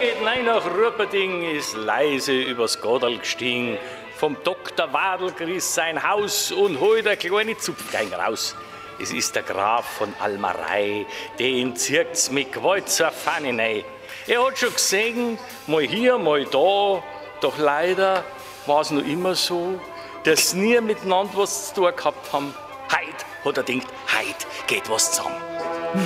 geht nein nach Ruperding, ist leise übers Godel gestiegen. Vom Dr. Wadl geriss sein Haus und holt der kleine Zupfgein raus. Es ist der Graf von Almarei, den zirkt's mit Gewalt zur Pfanne rein. Er hat schon gesehen, mal hier, mal da, doch leider war's noch immer so, dass nie miteinander was zu tun gehabt haben. Heut hat er gedacht, heut geht was zusammen.